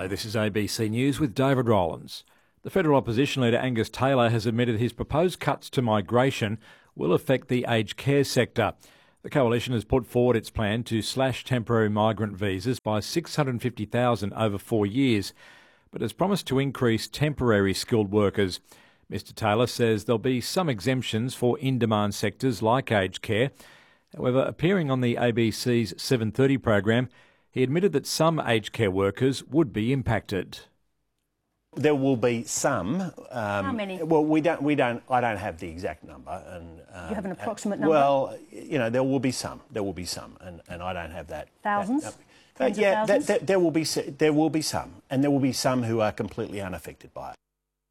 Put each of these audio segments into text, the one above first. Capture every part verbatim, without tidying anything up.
Hello, this is A B C News with David Rowlands. The federal opposition leader Angus Taylor has admitted his proposed cuts to migration will affect the aged care sector. The coalition has put forward its plan to slash temporary migrant visas by six hundred fifty thousand over four years, but has promised to increase temporary skilled workers. Mr Taylor says there'll be some exemptions for in-demand sectors like aged care. However, appearing on the A B C's seven thirty program, he admitted that some aged care workers would be impacted. There will be some. Um, How many? Well, we don't. We don't. I don't have the exact number. And um, you have an approximate number? Well, you know, there will be some. There will be some, and, and I don't have that. Thousands. That, uh, uh, yeah, thousands? That, that, there will be. There will be some, and there will be some who are completely unaffected by it.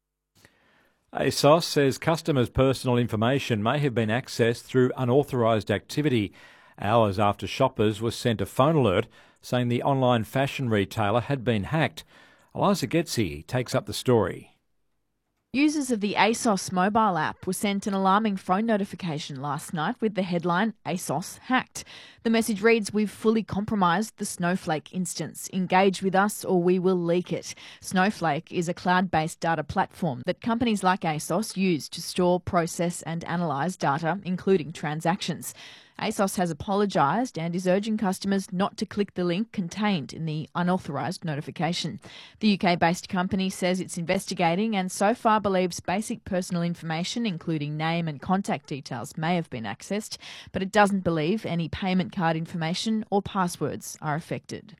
ASOS says customers' personal information may have been accessed through unauthorised activity, hours after shoppers were sent a phone alert saying the online fashion retailer had been hacked. Eliza Getzi takes up the story. Users of the ASOS mobile app were sent an alarming phone notification last night with the headline, ASOS hacked. The message reads, "We've fully compromised the Snowflake instance. Engage with us or we will leak it." Snowflake is a cloud-based data platform that companies like ASOS use to store, process and analyse data, including transactions. ASOS has apologised and is urging customers not to click the link contained in the unauthorised notification. The U K-based company says it's investigating and so far believes basic personal information, including name and contact details, may have been accessed, but it doesn't believe any payment card information or passwords are affected.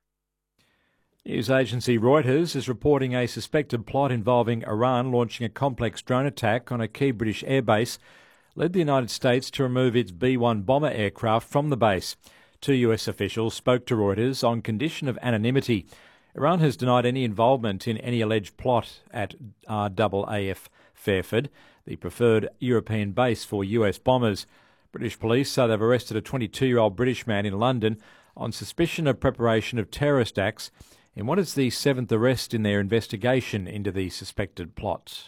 News agency Reuters is reporting a suspected plot involving Iran launching a complex drone attack on a key British airbase led the United States to remove its B one bomber aircraft from the base. Two U S officials spoke to Reuters on condition of anonymity. Iran has denied any involvement in any alleged plot at R A A F Fairford, the preferred European base for U S bombers. British police say they've arrested a twenty-two-year-old British man in London on suspicion of preparation of terrorist acts in what is the seventh arrest in their investigation into the suspected plot.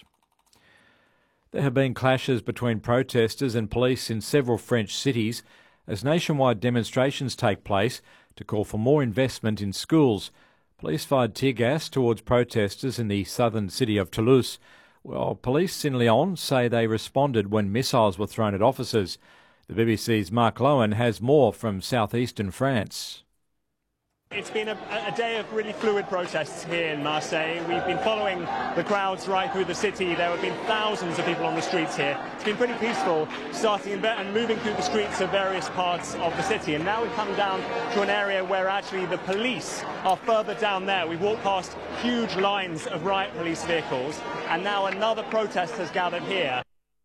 There have been clashes between protesters and police in several French cities as nationwide demonstrations take place to call for more investment in schools. Police fired tear gas towards protesters in the southern city of Toulouse, while police in Lyon say they responded when missiles were thrown at officers. The B B C's Mark Lowen has more from southeastern France. It's been a, a day of really fluid protests here in Marseille. We've been following the crowds right through the city. There have been thousands of people on the streets here. It's been pretty peaceful, starting in and moving through the streets of various parts of the city. And now we've come down to an area where actually the police are further down there. We've walked past huge lines of riot police vehicles, and now another protest has gathered here.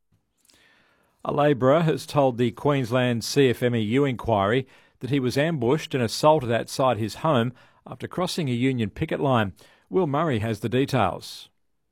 A labourer has told the Queensland C F M E U inquiry that he was ambushed and assaulted outside his home after crossing a union picket line. Will Murray has the details.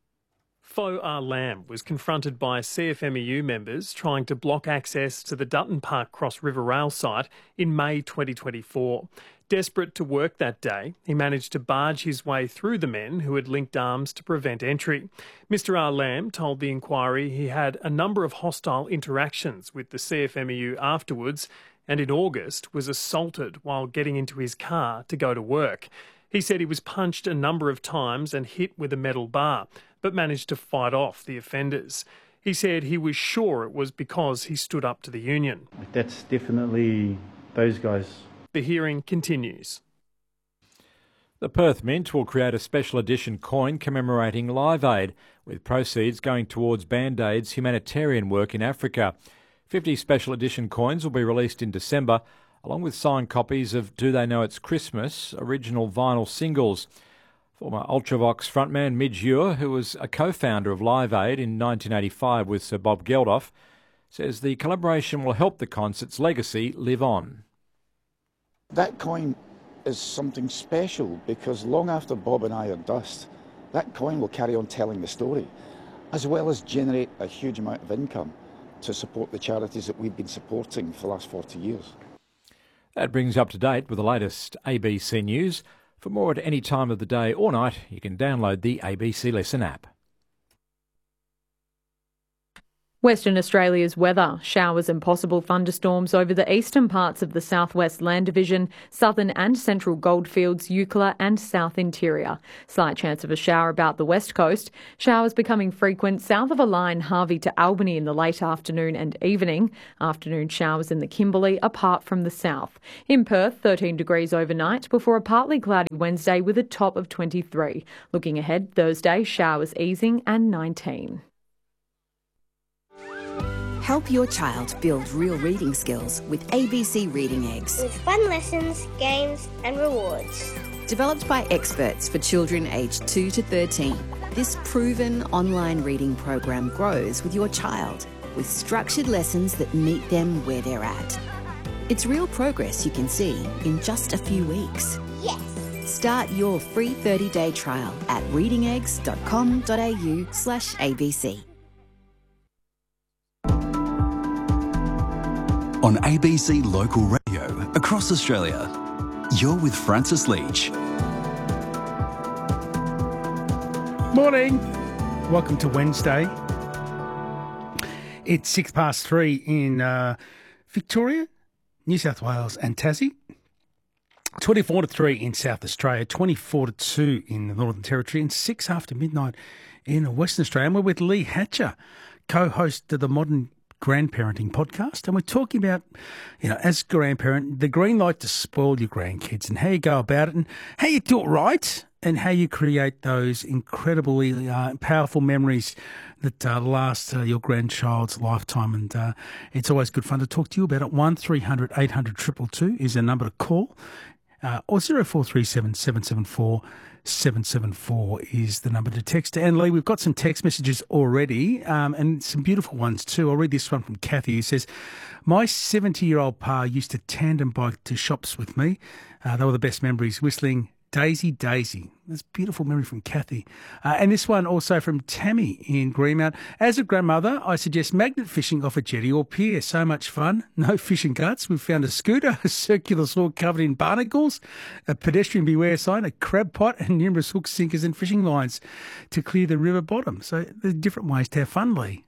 Fo Ah Lam was confronted by C F M E U members trying to block access to the Dutton Park Cross River Rail site in May twenty twenty-four. Desperate to work that day, he managed to barge his way through the men who had linked arms to prevent entry. Mr Ah Lam told the inquiry he had a number of hostile interactions with the C F M E U afterwards, and in August was assaulted while getting into his car to go to work. He said he was punched a number of times and hit with a metal bar, but managed to fight off the offenders. He said he was sure it was because he stood up to the union. That's definitely those guys. The hearing continues. The Perth Mint will create a special edition coin commemorating Live Aid, with proceeds going towards Band-Aid's humanitarian work in Africa. fifty special edition coins will be released in December, along with signed copies of Do They Know It's Christmas original vinyl singles. Former Ultravox frontman Midge Ure, who was a co-founder of Live Aid in nineteen eighty-five with Sir Bob Geldof, says the collaboration will help the concert's legacy live on. That coin is something special because long after Bob and I are dust, that coin will carry on telling the story, as well as generate a huge amount of income to support the charities that we've been supporting for the last forty years. That brings you up to date with the latest A B C News. For more at any time of the day or night, you can download the A B C Listen app. Western Australia's weather. Showers and possible thunderstorms over the eastern parts of the southwest Land Division, southern and central Goldfields, Eucla and south interior. Slight chance of a shower about the west coast. Showers becoming frequent south of a line Harvey to Albany in the late afternoon and evening. Afternoon showers in the Kimberley apart from the south. In Perth, thirteen degrees overnight before a partly cloudy Wednesday with a top of twenty-three. Looking ahead, Thursday, showers easing and nineteen. Help your child build real reading skills with A B C Reading Eggs. With fun lessons, games and rewards. Developed by experts for children aged two to thirteen, this proven online reading program grows with your child with structured lessons that meet them where they're at. It's real progress you can see in just a few weeks. Yes! Start your free thirty-day trial at readingeggs.com.au slash ABC. On A B C Local Radio across Australia, you're with Francis Leach. Morning. Welcome to Wednesday. It's six past three in uh, Victoria, New South Wales and Tassie. twenty-four to three in South Australia, twenty-four to two in the Northern Territory, and six after midnight in Western Australia. And we're with Lee Hatcher, co-host of the Modern Grandparenting podcast, and we're talking about, you know, as a grandparent, the green light to spoil your grandkids and how you go about it and how you do it right and how you create those incredibly uh, powerful memories that uh, last uh, your grandchild's lifetime. And uh, it's always good fun to talk to you about it. one three hundred eight hundred two two two is the number to call, uh, or zero four three seven seven seven four seven seven four is the number to text. And Lee, we've got some text messages already, um, and some beautiful ones too. I'll read this one from Kathy, who says, my seventy-year-old pa used to tandem bike to shops with me. Uh, they were the best memories, whistling Daisy, Daisy. That's a beautiful memory from Kathy. Uh, and this one also from Tammy in Greenmount. As a grandmother, I suggest magnet fishing off a jetty or pier. So much fun. No fishing guts. We've found a scooter, a circular saw covered in barnacles, a pedestrian beware sign, a crab pot, and numerous hooks, sinkers and fishing lines to clear the river bottom. So there's different ways to have fun, Lee.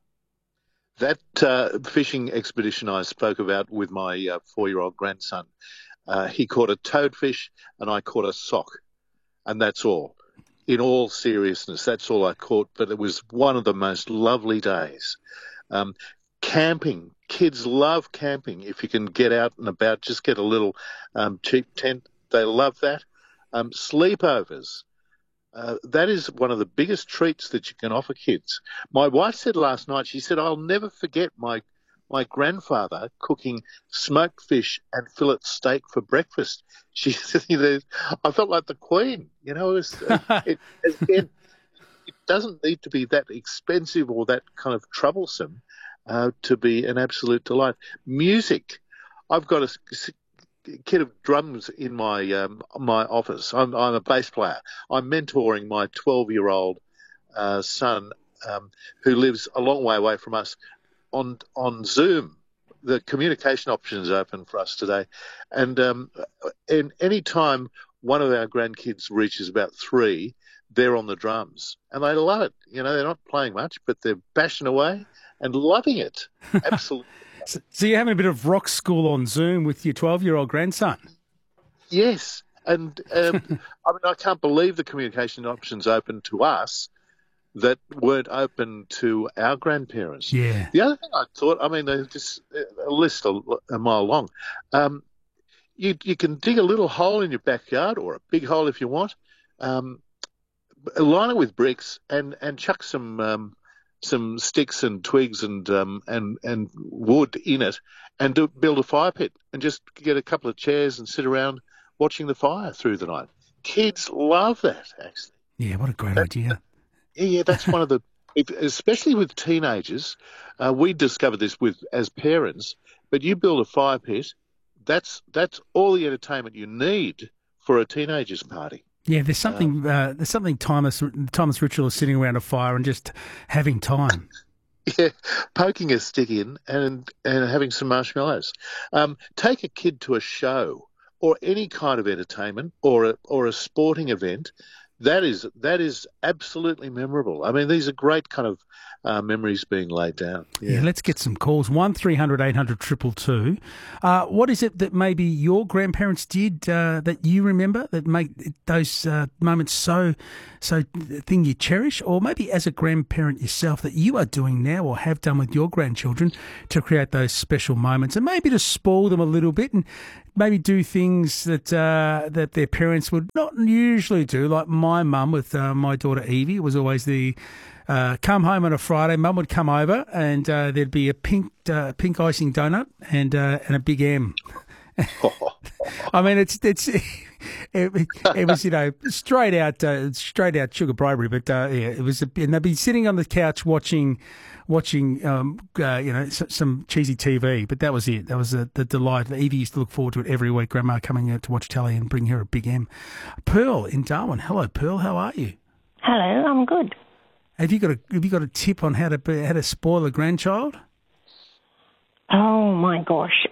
That uh, fishing expedition I spoke about with my uh, four-year-old grandson, Uh, he caught a toadfish and I caught a sock, and that's all. In all seriousness, that's all I caught, but it was one of the most lovely days. Um, camping, kids love camping. If you can get out and about, just get a little um, cheap tent. They love that. Um, sleepovers, uh, that is one of the biggest treats that you can offer kids. My wife said last night, she said, I'll never forget my my grandfather cooking smoked fish and fillet steak for breakfast. She said, I felt like the Queen. You know, it, was, it, it, it doesn't need to be that expensive or that kind of troublesome uh, to be an absolute delight. Music. I've got a kit of drums in my um, my office. I'm, I'm a bass player. I'm mentoring my twelve-year-old uh, son um, who lives a long way away from us, on on Zoom. The communication option is open for us today. And um, and any time one of our grandkids reaches about three, they're on the drums. And they love it. You know, they're not playing much, but they're bashing away and loving it. Absolutely. so, so you're having a bit of rock school on Zoom with your twelve-year-old grandson? Yes. And um, I mean, I can't believe the communication option's open to us that weren't open to our grandparents. Yeah. The other thing I thought, I mean, there's just a list a, a mile long. Um, you you can dig a little hole in your backyard, or a big hole if you want, um, line it with bricks, and, and chuck some um, some sticks and twigs and um, and and wood in it, and do, build a fire pit, and just get a couple of chairs and sit around watching the fire through the night. Kids love that, actually. Yeah, what a great that, idea. Yeah, that's one of the, especially with teenagers, uh, we discovered this with as parents, but you build a fire pit, that's that's all the entertainment you need for a teenager's party. Yeah, there's something um, uh, there's something timeless, timeless ritual of sitting around a fire and just having time. Yeah, poking a stick in and and having some marshmallows. Um, take a kid to a show or any kind of entertainment or a, or a sporting event that is that is absolutely memorable. I mean, these are great kind of uh, memories being laid down. Yeah. yeah, let's get some calls. one three hundred eight hundred two two two. Uh, what is it that maybe your grandparents did uh, that you remember that make those uh, moments so, so thing you cherish? Or maybe as a grandparent yourself that you are doing now or have done with your grandchildren to create those special moments and maybe to spoil them a little bit and maybe do things that uh, that their parents would not usually do, like my mum with uh, my daughter Evie. It was always the uh, come home on a Friday, mum would come over and uh, there'd be a pink uh, pink icing donut and uh, and a big M. I mean, it's it's it, it was you know straight out uh, straight out sugar bribery, but uh, yeah, it was. A, and they'd be sitting on the couch watching. Watching, um, uh, you know, some cheesy T V, but that was it. That was a, the delight. Evie used to look forward to it every week. Grandma coming out to watch telly and bring her a big M. Pearl in Darwin. Hello, Pearl. How are you? Hello, I'm good. Have you got a Have you got a tip on how to be, how to spoil a grandchild? Oh my gosh,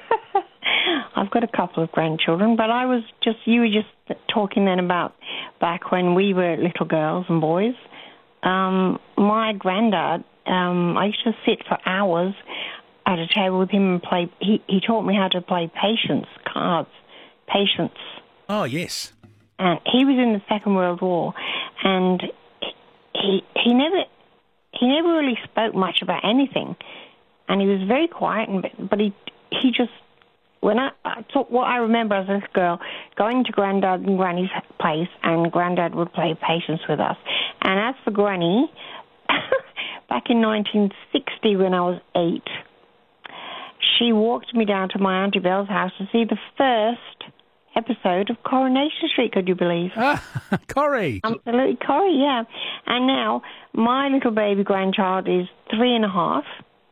I've got a couple of grandchildren, but I was just you were just talking then about back when we were little girls and boys. Um, my granddad. Um, I used to sit for hours at a table with him and play. He, he taught me how to play patience cards. Patience. Oh yes. And he was in the Second World War, and he he never he never really spoke much about anything, and he was very quiet. And but he he just when I, I thought what I remember as a little girl going to Granddad and Granny's place, and Granddad would play patience with us. And as for Granny. Back in nineteen sixty, when I was eight, she walked me down to my Auntie Belle's house to see the first episode of Coronation Street, could you believe? Ah, Corrie. Absolutely, Corrie, yeah. And now, my little baby grandchild is three and a half,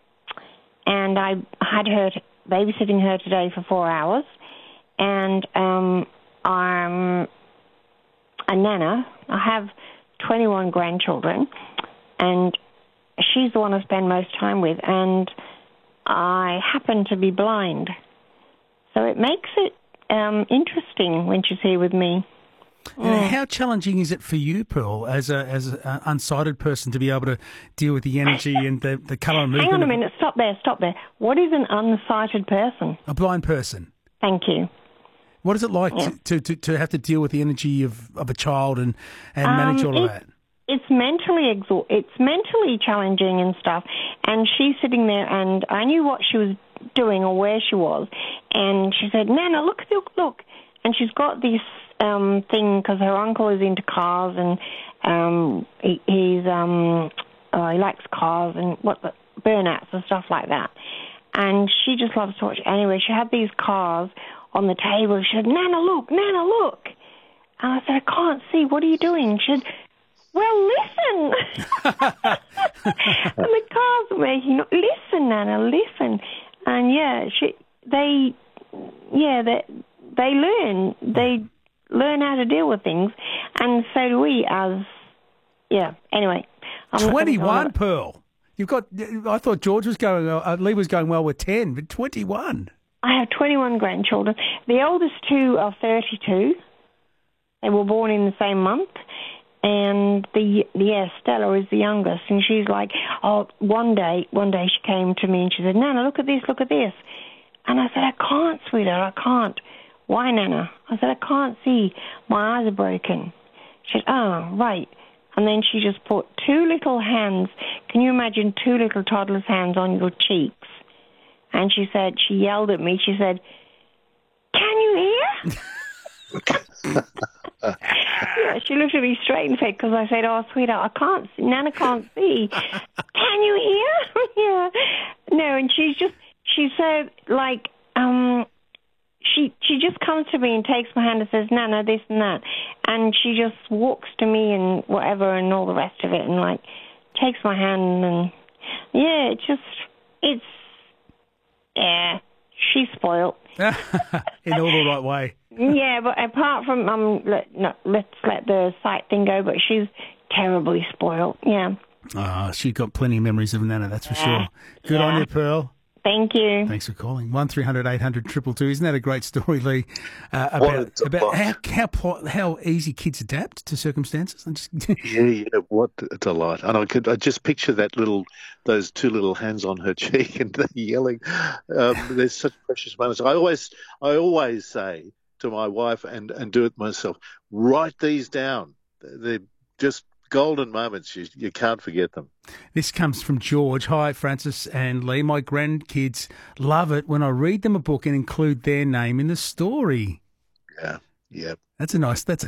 and I had her, t- babysitting her today for four hours, and um, I'm a nana. I have twenty-one grandchildren, and she's the one I spend most time with, and I happen to be blind. So it makes it um, interesting when she's here with me. And how challenging is it for you, Pearl, as a as an unsighted person, to be able to deal with the energy and the, the colour and movement? Hang on a minute, stop there, stop there. What is an unsighted person? A blind person. Thank you. What is it like yeah. to, to, to have to deal with the energy of, of a child and, and um, manage all it, of that? It's mentally exha- It's mentally challenging and stuff. And she's sitting there, and I knew what she was doing or where she was. And she said, "Nana, look, look, look." And she's got this um, thing because her uncle is into cars, and um, he, he's um, uh, he likes cars and what the burnouts and stuff like that. And she just loves to watch. Anyway, she had these cars on the table. She said, "Nana, look, Nana, look." And I said, "I can't see. What are you doing?" She said, "Well, listen." And the cars are making, listen, Nana, listen. And yeah, she, they, yeah, they, they learn, they learn how to deal with things, and so do we as, yeah, anyway. I'm twenty-one, Pearl. You've got, I thought George was going, uh, Lee was going well with ten, but twenty-one. I have twenty-one grandchildren. The oldest two are thirty-two. They were born in the same month. And the yeah, Stella is the youngest, and she's like, oh, one day, one day she came to me and she said, "Nana, look at this, look at this." And I said, "I can't, sweetheart, I can't." "Why, Nana?" I said, "I can't see. My eyes are broken." She said, "Oh, right." And then she just put two little hands. Can you imagine two little toddler's hands on your cheeks? And she said, she yelled at me. She said, "Can you hear?" Yeah, she looked at me straight in the face because I said, "Oh, sweetheart, I can't see. Nana can't see. Can you hear?" Yeah. No, and she's just, she's so, like, um, she she just comes to me and takes my hand and says, "Nana, this and that." And she just walks to me and whatever and all the rest of it and, like, takes my hand and, yeah, it's just, it's, yeah, she's spoiled. In all the right way. Yeah, but apart from, um, let, no, let's let the sight thing go, but she's terribly spoiled, yeah. Oh, she's got plenty of memories of Nana, that's for yeah. sure. Good yeah. on you, Pearl. Thank you. Thanks for calling. one three hundred eight hundred two two two. Isn't that a great story, Lee, uh, about, about how, how pl- how easy kids adapt to circumstances? I'm just yeah, yeah, what a delight. And I could I just picture that little, those two little hands on her cheek and the yelling. Um, there's such precious moments. I always, I always say to my wife and, and do it myself, write these down. They're just golden moments. You, you can't forget them. This comes from George. Hi, Francis and Lee. My grandkids love it when I read them a book and include their name in the story. Yeah, yeah. That's a nice, that's a